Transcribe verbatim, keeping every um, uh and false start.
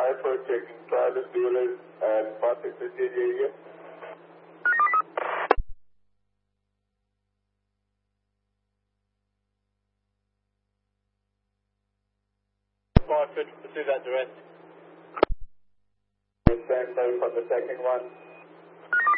five for checking private dealers at Patrick City area. Five, pursue that direct. Stand by for the second one.